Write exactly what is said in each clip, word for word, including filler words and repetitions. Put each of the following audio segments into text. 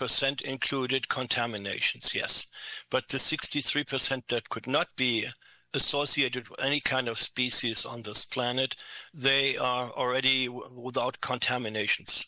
percent included contaminations, yes. But the sixty-three percent that could not be associated with any kind of species on this planet, they are already w- without contaminations.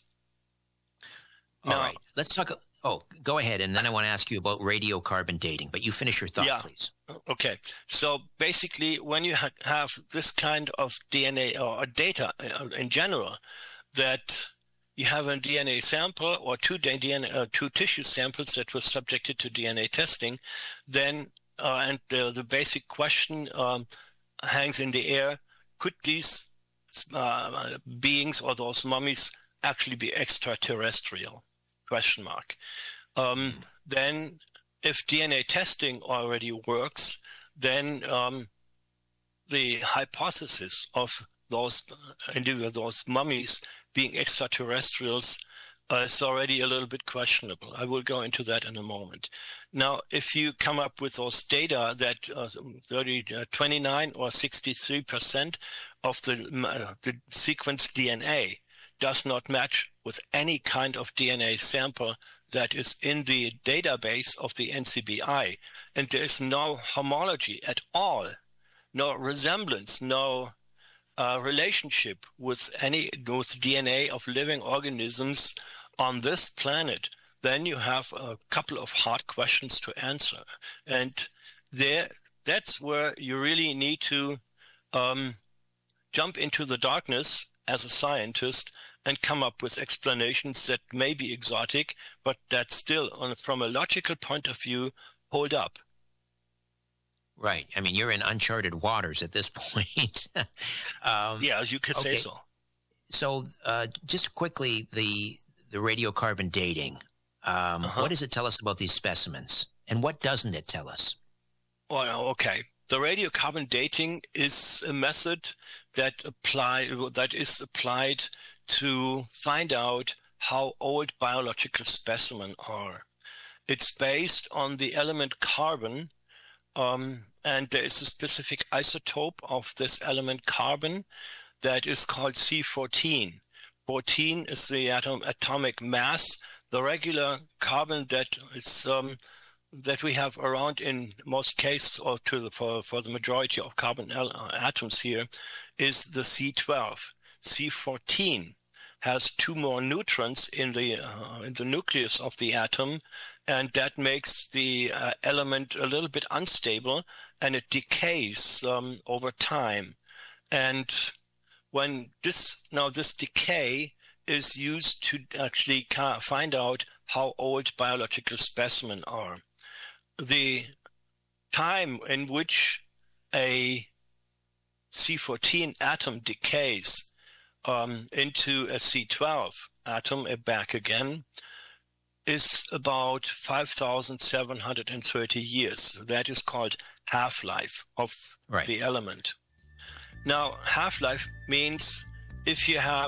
All now, right. Let's talk. Oh, go ahead. And then I want to ask you about radiocarbon dating, but you finish your thought, yeah. please. Okay. So basically, when you ha- have this kind of D N A or data in general, that you have a D N A sample or two D N A, uh, two tissue samples that were subjected to D N A testing, then uh, and the, the basic question um, hangs in the air: could these uh, beings or those mummies actually be extraterrestrial? Question mark. Um, then, if D N A testing already works, then um, the hypothesis of those individuals, those mummies being extraterrestrials, uh, is already a little bit questionable. I will go into that in a moment. Now, if you come up with those data that uh, thirty, uh, twenty-nine or sixty-three percent of the, uh, the sequenced D N A does not match with any kind of D N A sample that is in the database of the N C B I, and there is no homology at all, no resemblance, no uh, relationship with any with D N A of living organisms on this planet, then you have a couple of hard questions to answer. And there, that's where you really need to um, jump into the darkness as a scientist and come up with explanations that may be exotic, but that still, on, from a logical point of view, hold up. Right. I mean, you're in uncharted waters at this point. um, yeah, as you could okay. say so. So uh, just quickly, the the radiocarbon dating, um, uh-huh. what does it tell us about these specimens? And what doesn't it tell us? Well, okay. The radiocarbon dating is a method that apply that is applied to find out how old biological specimens are. It's based on the element carbon, um, and there is a specific isotope of this element carbon that is called C fourteen. fourteen is the atom atomic mass. The regular carbon that is um, that we have around in most cases, or to the, for, for the majority of carbon al- atoms here, is the C twelve. C fourteen has two more neutrons in the uh, in the nucleus of the atom, and that makes the uh, element a little bit unstable, and it decays um, over time. And when this now this decay is used to actually find out how old biological specimens are. The time in which a C fourteen atom decays um, into a C twelve atom and back again is about five thousand seven hundred thirty years. That is called half-life of right. the element. Now, half-life means if you have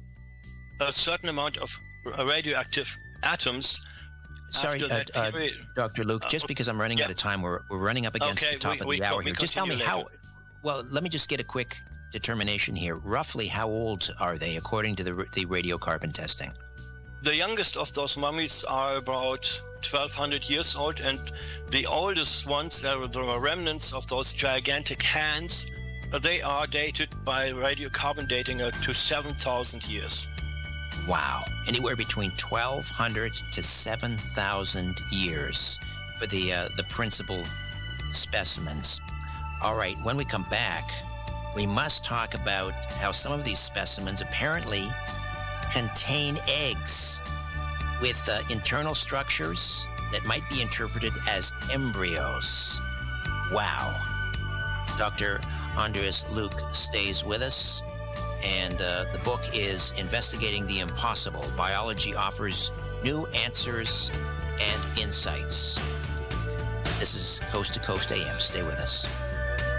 a certain amount of radioactive atoms. Sorry, uh, uh, Doctor Luke, just uh, because I'm running yeah. out of time, we're, we're running up against okay, the top we, of we the hour we here. Just tell me later. how, well, let me just get a quick determination here. Roughly how old are they according to the, the radiocarbon testing? The youngest of those mummies are about twelve hundred years old, and the oldest ones, there are remnants of those gigantic hands, they are dated by radiocarbon dating to seven thousand years. Wow. Anywhere between twelve hundred to seven thousand years for the uh, the principal specimens. All right, when we come back, we must talk about how some of these specimens apparently contain eggs with uh, internal structures that might be interpreted as embryos. Wow. Doctor Andreas Luke stays with us. And uh, the book is Investigating the Impossible. Biology offers new answers and insights. This is Coast to Coast A M. Stay with us.